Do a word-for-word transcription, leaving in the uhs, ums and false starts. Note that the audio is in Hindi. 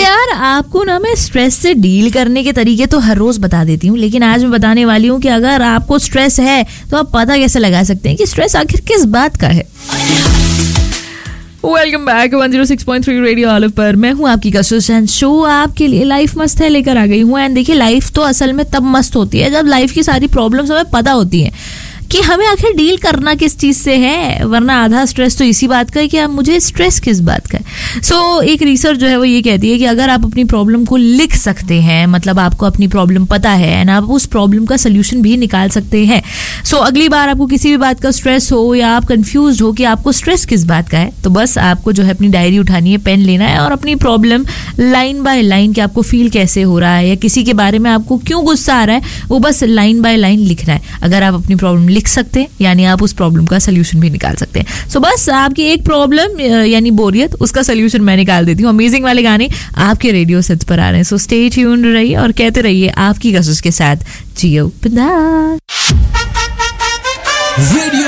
यार आपको ना मैं स्ट्रेस से डील करने के तरीके तो हर रोज बता देती हूँ, लेकिन आज मैं बताने वाली हूँ कि अगर आपको स्ट्रेस है तो आप पता कैसे लगा सकते हैं कि स्ट्रेस आखिर किस बात का है। Welcome back one zero six point three radio olive पर मैं हूँ आपकी कशिश एंड शो आपके लिए लाइफ मस्त है लेकर आ गई हूँ। एंड देखिए, लाइफ तो असल में तब मस्त होती है जब लाइफ की सारी प्रॉब्लम्स हमें पता होती हैं कि हमें आखिर डील करना किस चीज से है, वरना आधा स्ट्रेस तो इसी बात का है कि आप मुझे स्ट्रेस किस बात का है। सो so, एक रिसर्च जो है वो ये कहती है कि अगर आप अपनी प्रॉब्लम को लिख सकते हैं, मतलब आपको अपनी प्रॉब्लम पता है एंड आप उस प्रॉब्लम का सोल्यूशन भी निकाल सकते हैं। सो so, अगली बार आपको किसी भी बात का स्ट्रेस हो या आप कंफ्यूज हो कि आपको स्ट्रेस किस बात का है, तो बस आपको जो है अपनी डायरी उठानी है, पेन लेना है और अपनी प्रॉब्लम लाइन बाय लाइन कि आपको फील कैसे हो रहा है या किसी के बारे में आपको क्यों गुस्सा आ रहा है, वो बस लाइन बाय लाइन लिखना है। अगर आप अपनी प्रॉब्लम लिख सकते हैं यानी आप उस प्रॉब्लम का सोल्यूशन भी निकाल सकते हैं। सो so, बस आपकी एक प्रॉब्लम यानी बोरियत, उसका सोल्यूशन मैं निकाल देती हूँ। अमेजिंग वाले गाने आपके रेडियो सेट्स पर आ रहे हैं। सो स्टे ट्यून्ड रहिए और कहते रहिए आपकी कशिश के साथ जियो बिंदास। रेडियो